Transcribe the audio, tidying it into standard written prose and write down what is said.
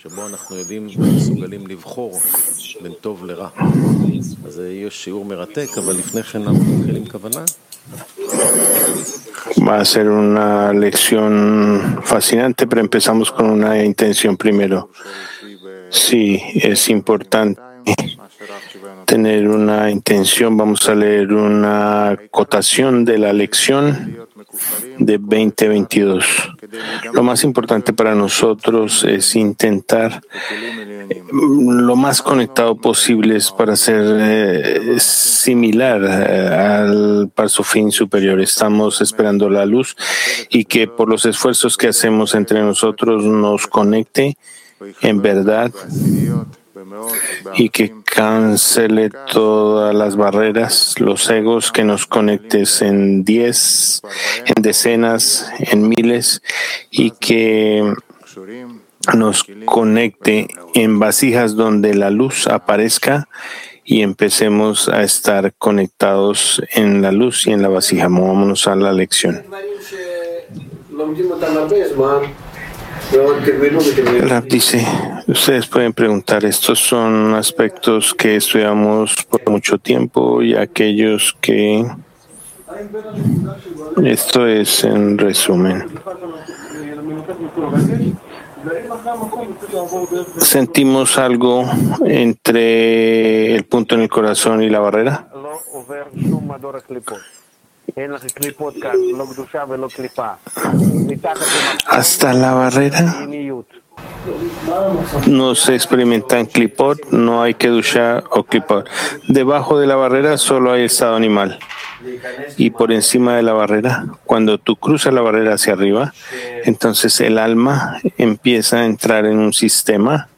שבו אנחנו יודעים ומסוגלים לבחור בין טוב לרע. אז זה יהיה שיעור מרתק, אבל לפני כן אנחנו מתחילים כוונה. Va a ser una lección fascinante, pero empezamos con una intención primero. Sí, es importante tener una intención. Vamos a leer una acotación de la lección de 2022. Lo más importante para nosotros es intentar lo más conectado posible para ser similar al Parsufín superior. Estamos esperando la luz y que por los esfuerzos que hacemos entre nosotros nos conecte en verdad y que cancele todas las barreras, los egos, que nos conectes en 10, en decenas, en miles y que nos conecte en vasijas donde la luz aparezca y empecemos a estar conectados en la luz y en la vasija. Movámonos a la lección. Rab dice, ustedes pueden preguntar, estos son aspectos que estudiamos por mucho tiempo y aquellos que... Esto es en resumen. ¿Sentimos algo entre el punto en el corazón y la barrera? Hasta la barrera no se experimentan klipot, no hay kedusha o klipot. Debajo de la barrera solo hay estado animal. Y por encima de la barrera, cuando tú cruzas la barrera hacia arriba, entonces el alma empieza a entrar en un sistema